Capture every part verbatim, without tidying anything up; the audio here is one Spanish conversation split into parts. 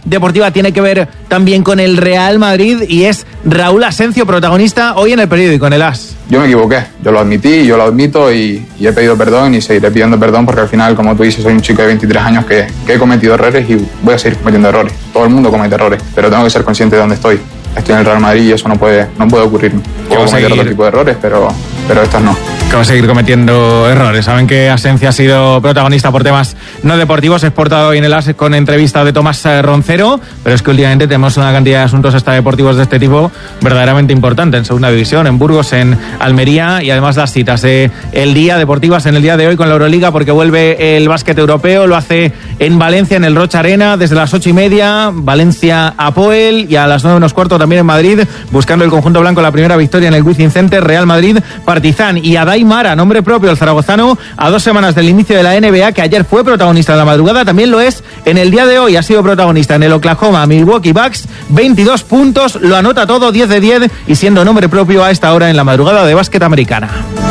deportiva tiene que ver también con el Real Madrid y es Raúl Asencio, protagonista hoy en el periódico, en el As. Yo me equivoqué, yo lo admití, yo lo admito y, y he pedido perdón y seguiré pidiendo perdón porque al final, como tú dices, soy un chico de veintitrés años que, que he cometido errores y voy a seguir cometiendo errores. Todo el mundo comete errores, pero tengo que ser consciente de dónde estoy. Estoy en el Real Madrid y eso no puede, no puede ocurrirme. Puedo cometer otro tipo de errores, pero, pero estos no. Que va a seguir cometiendo errores. Saben que Asencio ha sido protagonista por temas no deportivos, es portado hoy en el As con entrevista de Tomás Roncero, pero es que últimamente tenemos una cantidad de asuntos extradeportivos de este tipo verdaderamente importante en Segunda División, en Burgos, en Almería, y además las citas de el día deportivas en el día de hoy con la Euroliga, porque vuelve el básquet europeo, lo hace en Valencia, en el Rocha Arena, desde las ocho y media, Valencia Apoel, y a las nueve menos cuarto también en Madrid, buscando el conjunto blanco la primera victoria en el Wizzing Center, Real Madrid Partizan. Y Adai Mara, nombre propio, el zaragozano, a dos semanas del inicio de la N B A, que ayer fue protagonista de la madrugada, también lo es en el día de hoy, ha sido protagonista en el Oklahoma Milwaukee Bucks, veintidós puntos, lo anota todo, diez de diez, y siendo nombre propio a esta hora en la madrugada de básquet americana.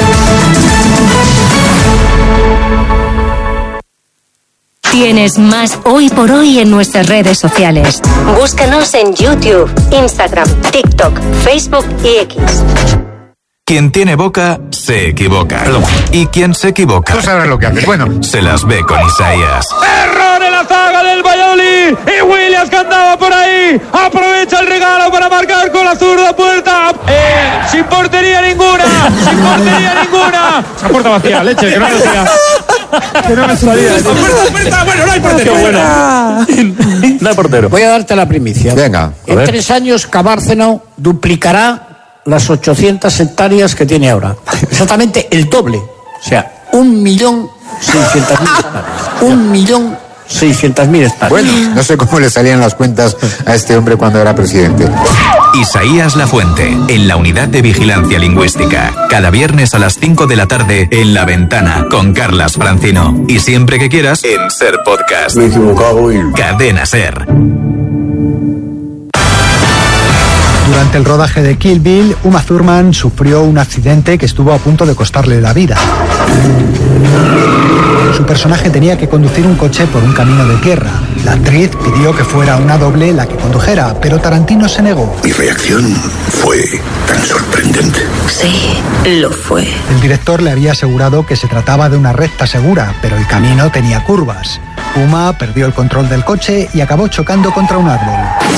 Tienes más Hoy por Hoy en nuestras redes sociales. Búscanos en YouTube, Instagram, TikTok, Facebook y X. Quien tiene boca, se equivoca. Y quien se equivoca, tú sabes lo que haces. Bueno, se las ve con Isaías. ¡Error en la zaga del Valladolid! Y Williams, que andaba por ahí, aprovecha el regalo para marcar con la zurda puerta. Eh, sin portería ninguna, sin portería ninguna. Esa puerta vacía, leche, que no me salía. Que no me salía. Puerta, puerta, bueno, no hay portero. Bueno. No hay portero. Voy a darte la primicia. Venga. En ver. tres años, Cabárceno duplicará las ochocientas hectáreas que tiene ahora. Exactamente el doble. O sea, un millón seiscientas mil hectáreas. Un millón seiscientas mil hectáreas. Bueno, no sé cómo le salían las cuentas a este hombre cuando era presidente. Isaías Lafuente, en la Unidad de Vigilancia Lingüística. Cada viernes a las cinco de la tarde en La Ventana, con Carlas Francino. Y siempre que quieras, en Ser Podcast. Me he equivocado y... Cadena Ser. Durante el rodaje de Kill Bill, Uma Thurman sufrió un accidente que estuvo a punto de costarle la vida. Su personaje tenía que conducir un coche por un camino de tierra. La actriz pidió que fuera una doble la que condujera, pero Tarantino se negó. Mi reacción fue tan sorprendente. Sí, lo fue. El director le había asegurado que se trataba de una recta segura, pero el camino tenía curvas. Uma perdió el control del coche y acabó chocando contra un árbol.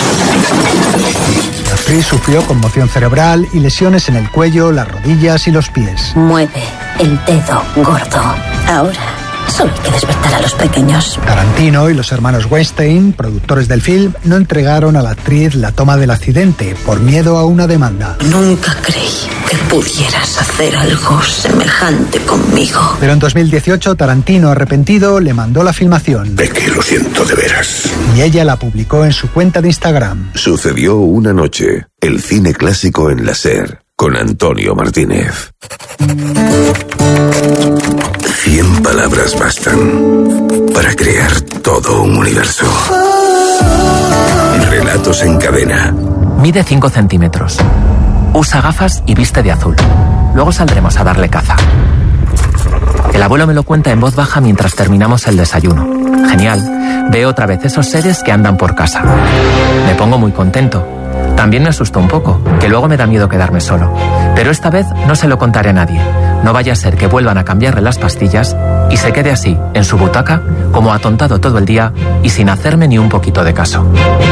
La actriz sufrió conmoción cerebral y lesiones en el cuello, las rodillas y los pies. Mueve el dedo gordo. Ahora solo hay que despertar a los pequeños. Tarantino y los hermanos Weinstein, productores del film, no entregaron a la actriz la toma del accidente por miedo a una demanda. Nunca creí que pudieras hacer algo semejante conmigo. Pero en dos mil dieciocho, Tarantino, arrepentido, le mandó la filmación. Es que lo siento de veras. Y ella la publicó en su cuenta de Instagram. Sucedió una noche. El cine clásico en la SER, con Antonio Martínez. Cien palabras bastan para crear todo un universo. Relatos en cadena. Mide cinco centímetros. Usa gafas y viste de azul. Luego saldremos a darle caza. El abuelo me lo cuenta en voz baja mientras terminamos el desayuno. Genial. Veo otra vez esos seres que andan por casa. Me pongo muy contento. También me asusto un poco, que luego me da miedo quedarme solo. Pero esta vez no se lo contaré a nadie. No vaya a ser que vuelvan a cambiarle las pastillas y se quede así, en su butaca, como atontado todo el día y sin hacerme ni un poquito de caso.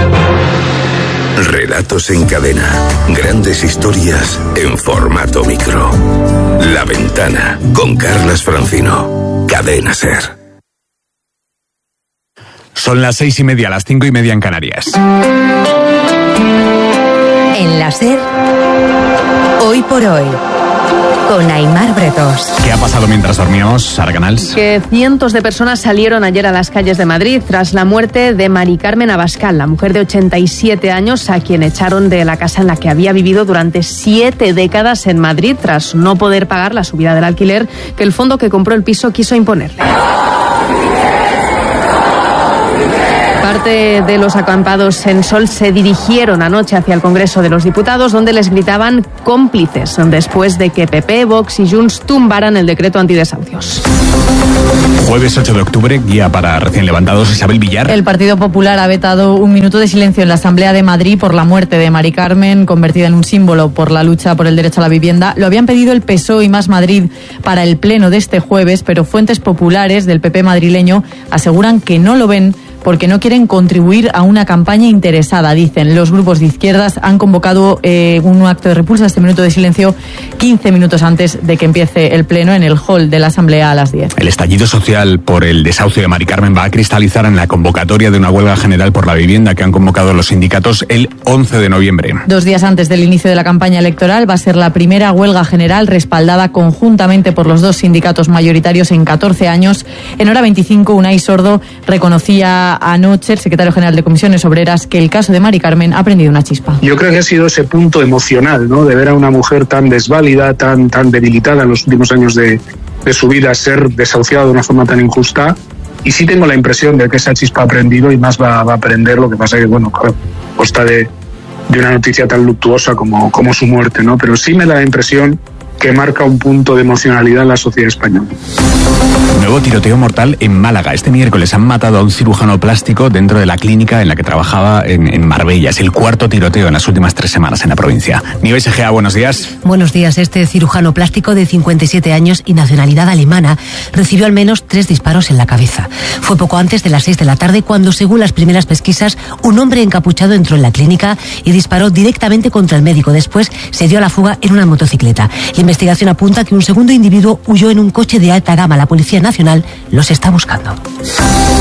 Relatos en cadena. Grandes historias en formato micro. La Ventana, con Carlas Francino. Cadena Ser. Son las seis y media, las cinco y media en Canarias. En la SER, Hoy por Hoy, con Aimar Bretos. ¿Qué ha pasado mientras dormíamos, Sara Canals? Que cientos de personas salieron ayer a las calles de Madrid tras la muerte de Mari Carmen Abascal, la mujer de ochenta y siete años a quien echaron de la casa en la que había vivido durante siete décadas en Madrid tras no poder pagar la subida del alquiler que el fondo que compró el piso quiso imponerle. Parte de los acampados en Sol se dirigieron anoche hacia el Congreso de los Diputados, donde les gritaban cómplices después de que P P, Vox y Junts tumbaran el decreto antidesahucios. Jueves ocho de octubre, guía para recién levantados. Isabel Villar. El Partido Popular ha vetado un minuto de silencio en la Asamblea de Madrid por la muerte de Mari Carmen, convertida en un símbolo por la lucha por el derecho a la vivienda. Lo habían pedido el P S O E y Más Madrid para el pleno de este jueves, pero fuentes populares del P P madrileño aseguran que no lo ven porque no quieren contribuir a una campaña interesada, dicen. Los grupos de izquierdas han convocado eh, un acto de repulsa, este minuto de silencio, quince minutos antes de que empiece el pleno en el hall de la Asamblea a las diez. El estallido social por el desahucio de Mari Carmen va a cristalizar en la convocatoria de una huelga general por la vivienda que han convocado los sindicatos el once de noviembre. Dos días antes del inicio de la campaña electoral va a ser la primera huelga general respaldada conjuntamente por los dos sindicatos mayoritarios en catorce años. En hora veinticinco, Unai Sordo reconocía anoche, el secretario general de Comisiones Obreras, que el caso de Mari Carmen ha prendido una chispa. Yo creo que ha sido ese punto emocional, ¿no?, de ver a una mujer tan desválida, tan, tan debilitada en los últimos años de, de su vida, ser desahuciada de una forma tan injusta. Y sí tengo la impresión de que esa chispa ha prendido y más va, va a prender. Lo que pasa que, bueno, claro, consta de, de una noticia tan luctuosa como, como su muerte, ¿no? Pero sí me da la impresión que marca un punto de emocionalidad en la sociedad española. Nuevo tiroteo mortal en Málaga. Este miércoles han matado a un cirujano plástico dentro de la clínica en la que trabajaba en, en Marbella. Es el cuarto tiroteo en las últimas tres semanas en la provincia. Nieves Egea, buenos días. Buenos días. Este cirujano plástico de cincuenta y siete años y nacionalidad alemana recibió al menos tres disparos en la cabeza. Fue poco antes de las seis de la tarde cuando, según las primeras pesquisas, un hombre encapuchado entró en la clínica y disparó directamente contra el médico. Después se dio a la fuga en una motocicleta. La investigación apunta que un segundo individuo huyó en un coche de alta gama. La Policía Nacional los está buscando.